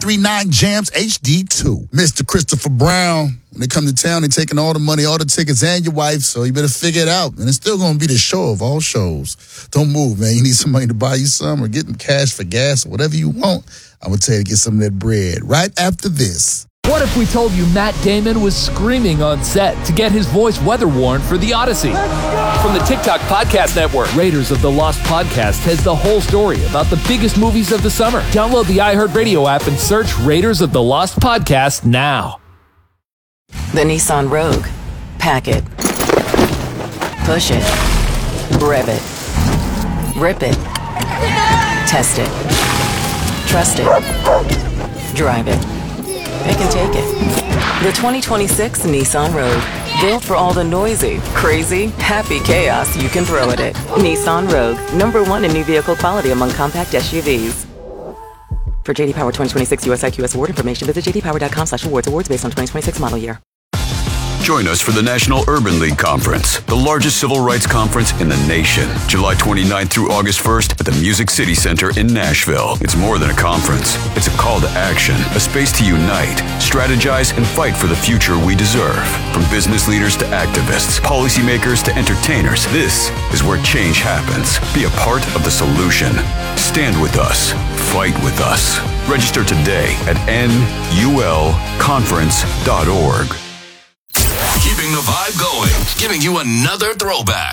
1039 Jams HD2. Mr. Christopher Brown. When they come to town, they're taking all the money, all the tickets, and your wife, so you better figure it out. And it's still going to be the show of all shows. Don't move, man. You need somebody to buy you some or get them cash for gas or whatever you want. I'm going to tell you to get some of that bread right after this. What if we told you Matt Damon was screaming on set to get his voice weather-worn for The Odyssey? From the TikTok Podcast Network, Raiders of the Lost Podcast has the whole story about the biggest movies of the summer. Download the iHeartRadio app and search Raiders of the Lost Podcast now. The Nissan Rogue. Pack it. Push it. Rev it. Rip it. Test it. Trust it. Drive it. It can take it. The 2026 Nissan Rogue. Built for all the noisy, crazy, happy chaos you can throw at it. Nissan Rogue. #1 in new vehicle quality among compact SUVs. For JD Power 2026 US IQS award information, visit jdpower.com/awards. Awards based on 2026 model year. Join us for the National Urban League Conference, the largest civil rights conference in the nation. July 29th through August 1st at the Music City Center in Nashville. It's more than a conference. It's a call to action, a space to unite, strategize, and fight for the future we deserve. From business leaders to activists, policymakers to entertainers, this is where change happens. Be a part of the solution. Stand with us. Fight with us. Register today at nulconference.org. Keeping the vibe going, giving you another throwback.